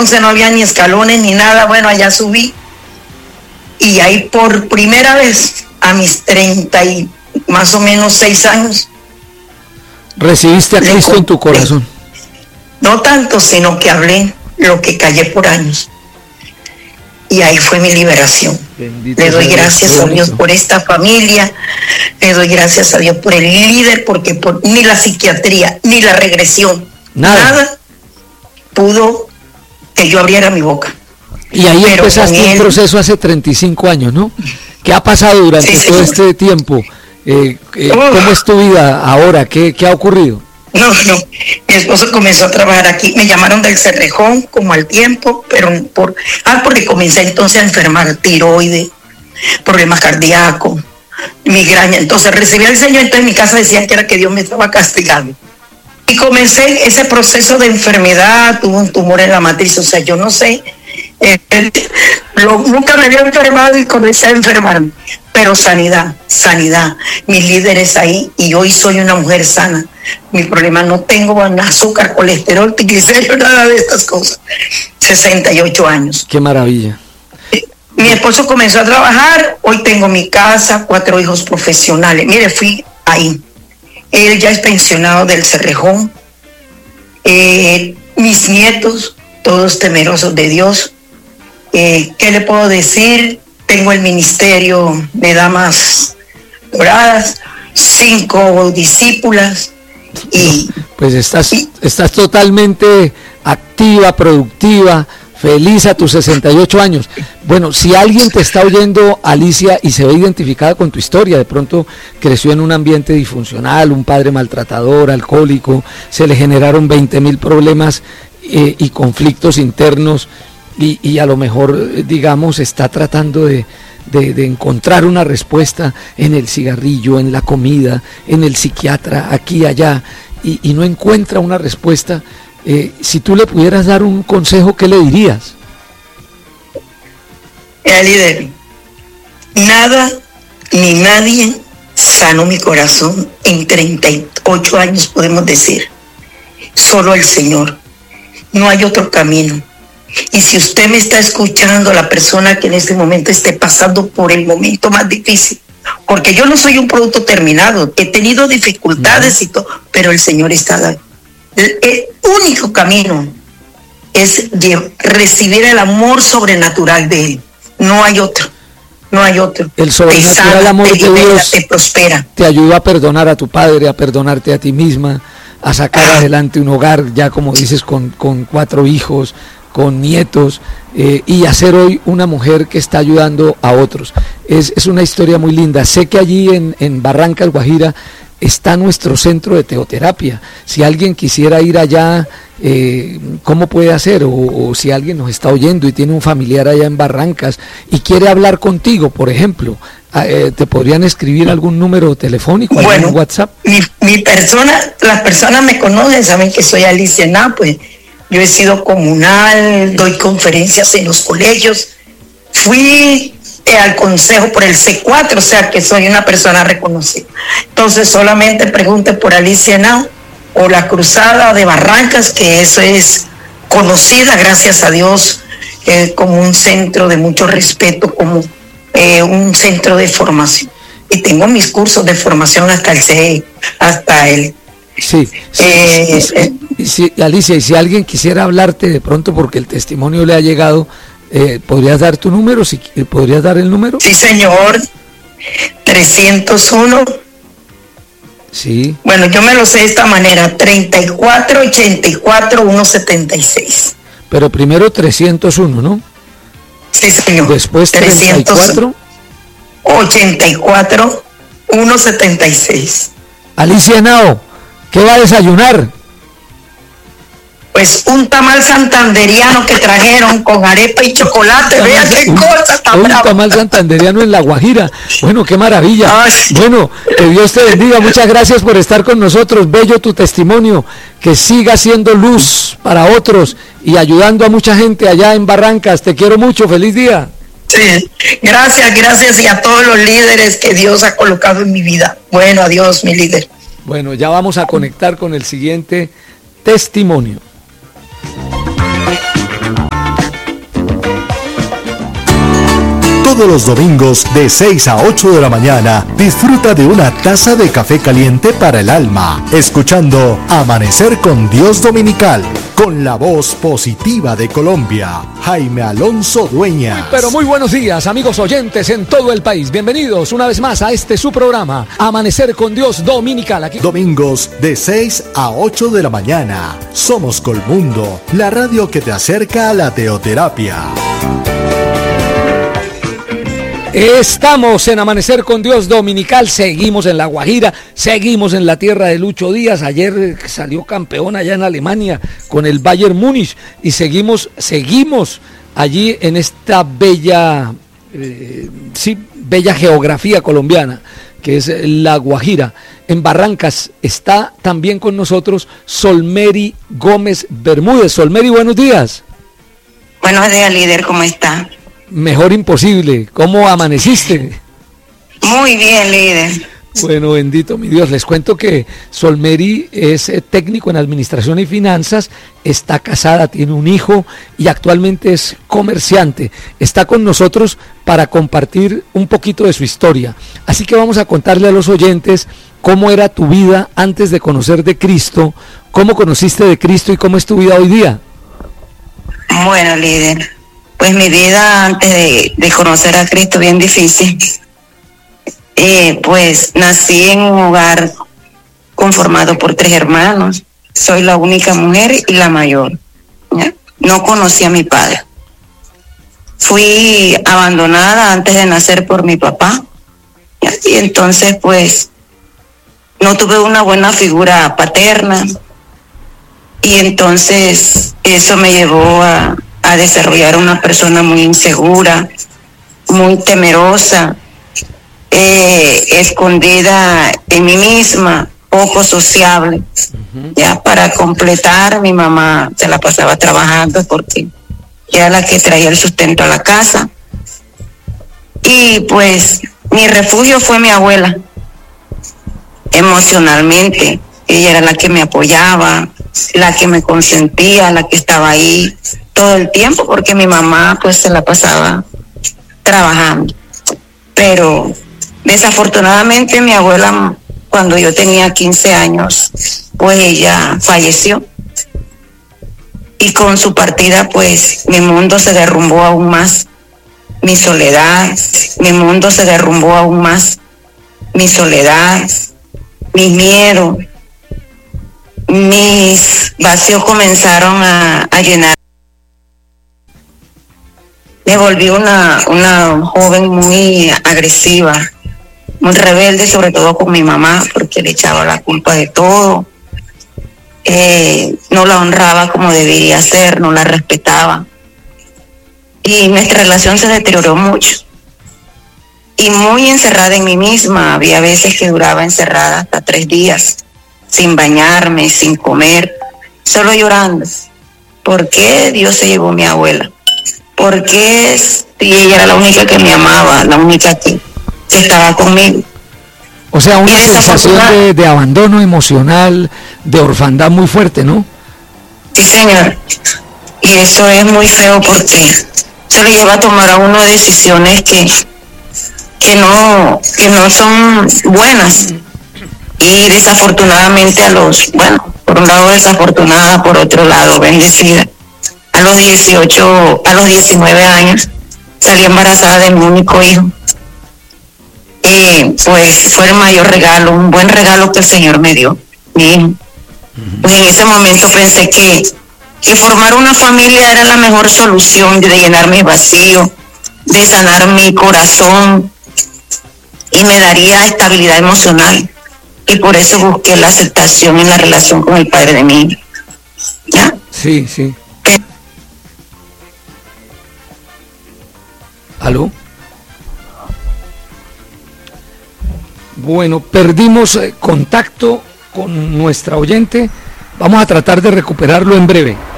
entonces no había ni escalones ni nada. Bueno, allá subí y ahí por primera vez a mis 30 y más o menos 6 años. ¿Recibiste a Cristo en tu corazón? No tanto, sino que hablé lo que callé por años. Y ahí fue mi liberación. Bendito, le doy gracias a Dios por esta familia, le doy gracias a Dios por el líder, porque ni la psiquiatría, ni la regresión, nada pudo que yo abriera mi boca. Y ahí empezaste un proceso hace 35 años, ¿no? ¿Qué ha pasado durante todo este tiempo? ¿Cómo es tu vida ahora? ¿Qué ha ocurrido? No, mi esposo comenzó a trabajar aquí, me llamaron del Cerrejón como al tiempo, pero porque comencé entonces a enfermar tiroides, problemas cardíacos, migraña, entonces recibí al Señor, entonces en mi casa decían que era que Dios me estaba castigando. Y comencé ese proceso de enfermedad, tuve un tumor en la matriz, o sea, yo no sé, nunca me había enfermado y comencé a enfermarme, pero sanidad, mis líderes ahí, y hoy soy una mujer sana. Mi problema, no tengo azúcar, colesterol, triglicéridos, nada de estas cosas. 68 años. Qué maravilla. Mi esposo comenzó a trabajar, hoy tengo mi casa, 4 hijos profesionales. Mire, fui ahí. Él ya es pensionado del Cerrejón. Mis nietos, todos temerosos de Dios. ¿Qué le puedo decir? Tengo el ministerio de damas doradas, 5 discípulas. Y pues estás totalmente activa, productiva, feliz a tus 68 años. Bueno, si alguien te está oyendo, Alicia, y se ve identificada con tu historia, de pronto creció en un ambiente disfuncional, un padre maltratador, alcohólico, se le generaron 20,000 problemas y conflictos internos, y a lo mejor, digamos, está tratando de encontrar una respuesta en el cigarrillo, en la comida, en el psiquiatra, aquí y allá, y no encuentra una respuesta. Si tú le pudieras dar un consejo, ¿qué le dirías? Líder, nada ni nadie sanó mi corazón en 38 años, podemos decir. Solo el Señor. No hay otro camino. Y si usted me está escuchando, la persona que en este momento esté pasando por el momento más difícil, porque yo no soy un producto terminado, he tenido dificultades y todo, pero el Señor está ahí. El único camino es recibir el amor sobrenatural de Él. No hay otro. El sobrenatural amor de Dios te prospera. Te ayuda a perdonar a tu padre, a perdonarte a ti misma, a sacar adelante un hogar, ya como dices, con 4 hijos, con nietos, y a ser hoy una mujer que está ayudando a otros. Es una historia muy linda. Sé que allí en Barrancas, Guajira, está nuestro centro de teoterapia. Si alguien quisiera ir allá, ¿cómo puede hacer? O si alguien nos está oyendo y tiene un familiar allá en Barrancas y quiere hablar contigo, por ejemplo, ¿te podrían escribir algún número telefónico, algún WhatsApp? Las personas me conocen, saben que soy Alicia Henao, pues yo he sido comunal, doy conferencias en los colegios, fui al consejo por el C4, o sea que soy una persona reconocida. Entonces solamente pregunte por Alicia Henao o la Cruzada de Barrancas, que eso es conocida, gracias a Dios, como un centro de mucho respeto, como un centro de formación. Y tengo mis cursos de formación hasta el CE, hasta el... Sí, Alicia, y si alguien quisiera hablarte de pronto porque el testimonio le ha llegado, ¿podrías dar tu número? ¿Podrías dar el número? Sí, señor. 301. Sí. Bueno, yo me lo sé de esta manera, 3484-176. Pero primero 301, ¿no? Sí, señor. Después 34. 84-176. Alicia Henao, ¿qué va a desayunar? Pues un tamal santanderiano que trajeron con arepa y chocolate. Vean qué cosa tan brava. Un tamal santanderiano en La Guajira. Bueno, qué maravilla. Bueno, que Dios te bendiga. Muchas gracias por estar con nosotros. Bello tu testimonio. Que siga siendo luz para otros y ayudando a mucha gente allá en Barrancas. Te quiero mucho. Feliz día. Sí, gracias y a todos los líderes que Dios ha colocado en mi vida. Bueno, adiós, mi líder. Bueno, ya vamos a conectar con el siguiente testimonio. Todos los domingos de 6 a 8 de la mañana, disfruta de una taza de café caliente para el alma, escuchando Amanecer con Dios Dominical, con la voz positiva de Colombia, Jaime Alonso Dueñas. Pero muy buenos días, amigos oyentes en todo el país. Bienvenidos una vez más a este su programa, Amanecer con Dios Dominical. Aquí Domingos de 6 a 8 de la mañana. Somos Colmundo, la radio que te acerca a la teoterapia. estamos en Amanecer con Dios Dominical, seguimos en La Guajira, seguimos en la tierra de Lucho Díaz. Ayer salió campeón allá en Alemania con el Bayern Múnich y seguimos allí en esta bella, bella geografía colombiana que es La Guajira. En Barrancas está también con nosotros Solmeri Gómez Bermúdez. Solmeri, buenos días. Buenos días, líder, ¿cómo está? Mejor imposible. ¿Cómo amaneciste? Muy bien, líder. Bueno, bendito mi Dios. Les cuento que Solmeri es técnico en administración y finanzas, está casada, tiene un hijo y actualmente es comerciante. Está con nosotros para compartir un poquito de su historia. Así que vamos a contarle a los oyentes cómo era tu vida antes de conocer de Cristo, cómo conociste de Cristo y cómo es tu vida hoy día. Bueno, líder, pues mi vida antes de conocer a Cristo bien difícil. Pues nací en un hogar conformado por 3 hermanos. Soy la única mujer y la mayor, ¿ya? No conocí a mi padre. Fui abandonada antes de nacer por mi papá, ¿ya? Y entonces pues no tuve una buena figura paterna. Y entonces eso me llevó a desarrollar una persona muy insegura, muy temerosa, escondida en mí misma, poco sociable. Ya para completar, mi mamá se la pasaba trabajando porque era la que traía el sustento a la casa. Y pues mi refugio fue mi abuela, emocionalmente. Ella era la que me apoyaba, la que me consentía, la que estaba ahí todo el tiempo, porque mi mamá pues se la pasaba trabajando. Pero desafortunadamente mi abuela, cuando yo tenía 15 años, pues ella falleció. Y con su partida pues mi mundo se derrumbó aún más. Mi soledad, mi mundo se derrumbó aún más. Mi soledad, mi miedo, mis vacíos comenzaron a llenar. Me volví una joven muy agresiva, muy rebelde, sobre todo con mi mamá, porque le echaba la culpa de todo. No la honraba como debería ser, no la respetaba. Y nuestra relación se deterioró mucho. Y muy encerrada en mí misma. Había veces que duraba encerrada hasta 3 días, sin bañarme, sin comer, solo llorando. ¿Por qué Dios se llevó a mi abuela? ¿Por qué si ella era la única que me amaba, la única que estaba conmigo? O sea, una sensación de abandono emocional, de orfandad muy fuerte, ¿no? Sí, señor. Y eso es muy feo porque se le lleva a tomar a uno decisiones que no son buenas. Y desafortunadamente por un lado desafortunada, por otro lado bendecida. A los 19 años salí embarazada de mi único hijo. Pues fue el mayor regalo, un buen regalo que el Señor me dio, mi hijo. Pues en ese momento pensé que formar una familia era la mejor solución de llenar mis vacíos, de sanar mi corazón y me daría estabilidad emocional. Y por eso busqué la aceptación en la relación con el padre de mi hijo. ¿Ya? Sí, sí. ¿Aló? Bueno, perdimos contacto con nuestra oyente. Vamos a tratar de recuperarlo en breve.